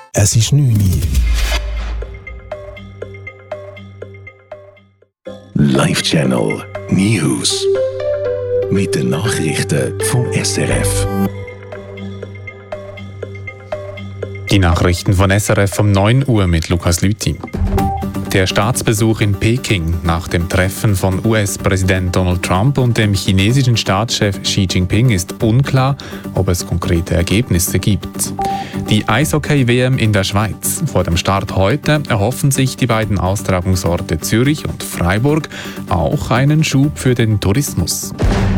Es ist 9 Uhr. Live-Channel News. Mit den Nachrichten vom SRF. Die Nachrichten von SRF um 9 Uhr mit Lukas Lüthi. Der Staatsbesuch in Peking nach dem Treffen von US-Präsident Donald Trump und dem chinesischen Staatschef Xi Jinping ist unklar, ob es konkrete Ergebnisse gibt. Die Eishockey-WM in der Schweiz. Vor dem Start heute erhoffen sich die beiden Austragungsorte Zürich und Freiburg auch einen Schub für den Tourismus.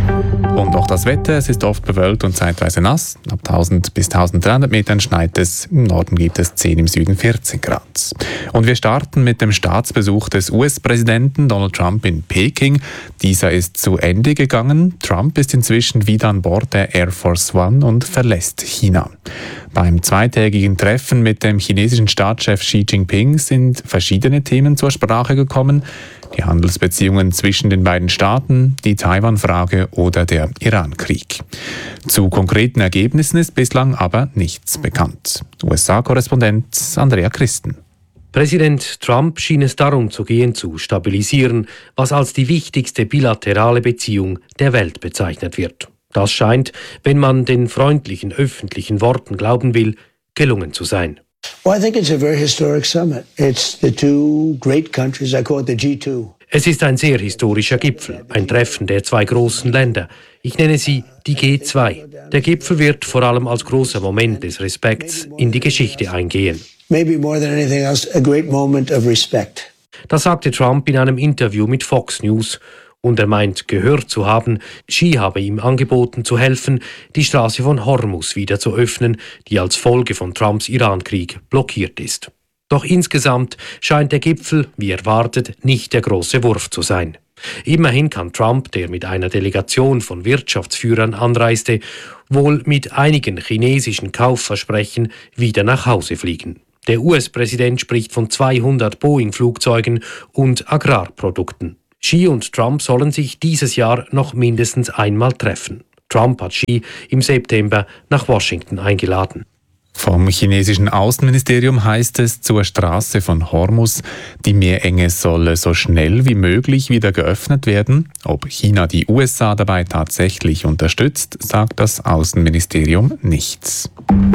Und auch das Wetter, es ist oft bewölkt und zeitweise nass. Ab 1000 bis 1300 Metern schneit es, im Norden gibt es 10, im Süden 14 Grad. Und wir starten mit dem Staatsbesuch des US-Präsidenten Donald Trump in Peking. Dieser ist zu Ende gegangen. Trump ist inzwischen wieder an Bord der Air Force One und verlässt China. Beim zweitägigen Treffen mit dem chinesischen Staatschef Xi Jinping sind verschiedene Themen zur Sprache gekommen. Die Handelsbeziehungen zwischen den beiden Staaten, die Taiwan-Frage oder der Iran-Krieg. Zu konkreten Ergebnissen ist bislang aber nichts bekannt. USA-Korrespondent Andrea Christen. Präsident Trump schien es darum zu gehen, zu stabilisieren, was als die wichtigste bilaterale Beziehung der Welt bezeichnet wird. Das scheint, wenn man den freundlichen öffentlichen Worten glauben will, gelungen zu sein. Well, I think it's a very historic summit. It's the two great countries, I call it the G2. Es ist ein sehr historischer Gipfel, ein Treffen der zwei großen Länder. Ich nenne sie die G2. Der Gipfel wird vor allem als großer Moment des Respekts in die Geschichte eingehen. Maybe more than anything else, a great moment of respect. Das sagte Trump in einem Interview mit Fox News. Und er meint, gehört zu haben, Xi habe ihm angeboten zu helfen, die Straße von Hormuz wieder zu öffnen, die als Folge von Trumps Iran-Krieg blockiert ist. Doch insgesamt scheint der Gipfel, wie erwartet, nicht der große Wurf zu sein. Immerhin kann Trump, der mit einer Delegation von Wirtschaftsführern anreiste, wohl mit einigen chinesischen Kaufversprechen wieder nach Hause fliegen. Der US-Präsident spricht von 200 Boeing-Flugzeugen und Agrarprodukten. Xi und Trump sollen sich dieses Jahr noch mindestens einmal treffen. Trump hat Xi im September nach Washington eingeladen. Vom chinesischen Außenministerium heißt es zur Straße von Hormuz, die Meerenge solle so schnell wie möglich wieder geöffnet werden. Ob China die USA dabei tatsächlich unterstützt, sagt das Außenministerium nichts.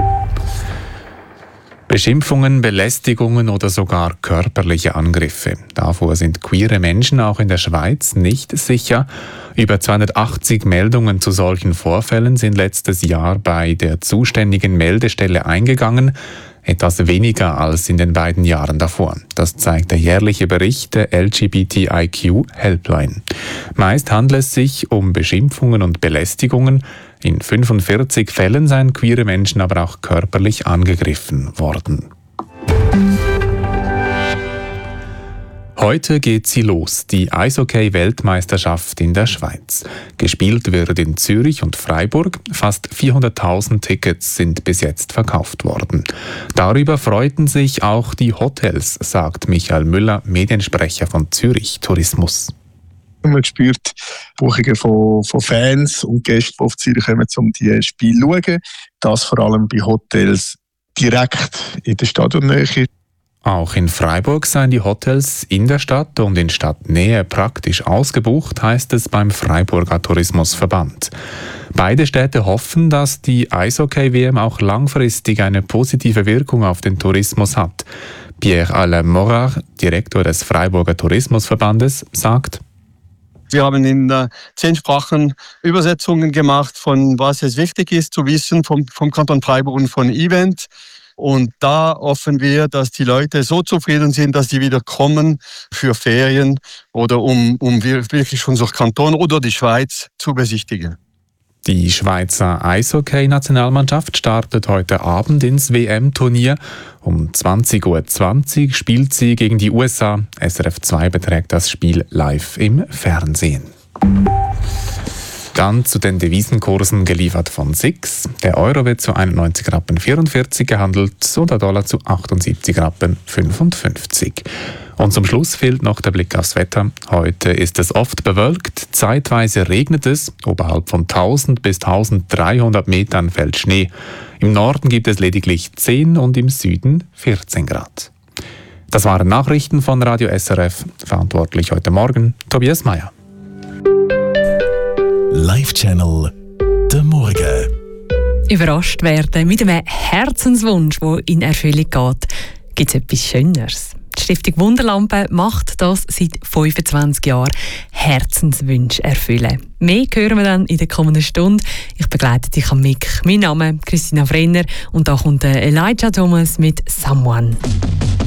Beschimpfungen, Belästigungen oder sogar körperliche Angriffe. Davor sind queere Menschen auch in der Schweiz nicht sicher. Über 280 Meldungen zu solchen Vorfällen sind letztes Jahr bei der zuständigen Meldestelle eingegangen. Etwas weniger als in den beiden Jahren davor. Das zeigt der jährliche Bericht der LGBTIQ Helpline. Meist handelt es sich um Beschimpfungen und Belästigungen. In 45 Fällen seien queere Menschen aber auch körperlich angegriffen worden. Heute geht sie los, die Eishockey-Weltmeisterschaft in der Schweiz. Gespielt wird in Zürich und Freiburg. Fast 400.000 Tickets sind bis jetzt verkauft worden. Darüber freuten sich auch die Hotels, sagt Michael Müller, Mediensprecher von Zürich Tourismus. Man spürt Buchungen von Fans und Gästen, die auf Zürich kommen, um die Spiele zu schauen. Das vor allem bei Hotels direkt in der Stadionnähe. Auch in Freiburg seien die Hotels in der Stadt und in Stadtnähe praktisch ausgebucht, heißt es beim Freiburger Tourismusverband. Beide Städte hoffen, dass die Eishockey-WM auch langfristig eine positive Wirkung auf den Tourismus hat. Pierre-Alain Morat, Direktor des Freiburger Tourismusverbandes, sagt: Wir haben in 10 Sprachen Übersetzungen gemacht, von was es wichtig ist zu wissen vom Kanton Freiburg und von Event. Und da hoffen wir, dass die Leute so zufrieden sind, dass sie wieder kommen für Ferien oder um wirklich unser Kanton oder die Schweiz zu besichtigen. Die Schweizer Eishockey-Nationalmannschaft startet heute Abend ins WM-Turnier. Um 20.20 Uhr spielt sie gegen die USA. SRF 2 beträgt das Spiel live im Fernsehen. Dann zu den Devisenkursen, geliefert von SIX. Der Euro wird zu 91,44 Rappen gehandelt und der Dollar zu 78,55 Rappen. Und zum Schluss fehlt noch der Blick aufs Wetter. Heute ist es oft bewölkt, zeitweise regnet es, oberhalb von 1000 bis 1300 Metern fällt Schnee. Im Norden gibt es lediglich 10 und im Süden 14 Grad. Das waren Nachrichten von Radio SRF. Verantwortlich heute Morgen Tobias Meyer. Live-Channel der Morgen. Überrascht werden mit einem Herzenswunsch, der in Erfüllung geht. Gibt es etwas Schöneres? Die Stiftung Wunderlampe macht das seit 25 Jahren. Herzenswünsche erfüllen. Mehr hören wir dann in der kommenden Stunde. Ich begleite dich am Mic. Mein Name ist Christina Brenner und da kommt Elijah Thomas mit «Someone».